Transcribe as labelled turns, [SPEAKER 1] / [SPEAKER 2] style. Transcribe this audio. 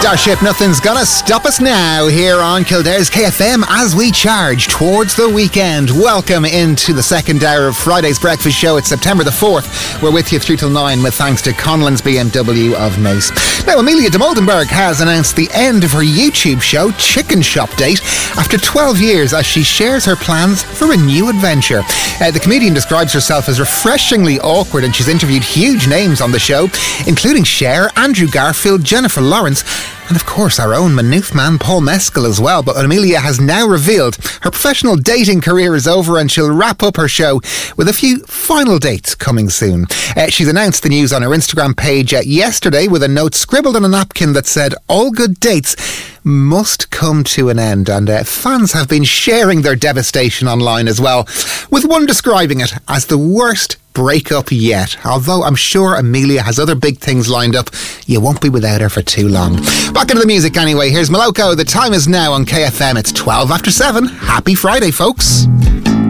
[SPEAKER 1] Starship, nothing's gonna stop us now here on Kildare's KFM as we charge towards the weekend. Welcome into the second hour of Friday's breakfast show. It's September the 4th. We're with you through till 9 with thanks to Conlon's BMW of Naas. Now, Amelia de Moldenberg has announced the end of her YouTube show Chicken Shop Date after 12 years as she shares her plans for a new adventure. The comedian describes herself as refreshingly awkward, and she's interviewed huge names on the show, including Cher, Andrew Garfield, Jennifer Lawrence, and of course our own Maynooth man Paul Mescal as well. But Amelia has now revealed her professional dating career is over, and she'll wrap up her show with a few final dates coming soon. She's announced the news on her Instagram page yesterday with a note scribbled on a napkin that said, "All good dates must come to an end," and fans have been sharing their devastation online as well, with one describing it as the worst breakup yet. Although I'm sure Amelia has other big things lined up, you won't be without her for too long. Back into the music anyway. Here's Moloko. The time is now on KFM. It's 12 after 7. Happy Friday, folks.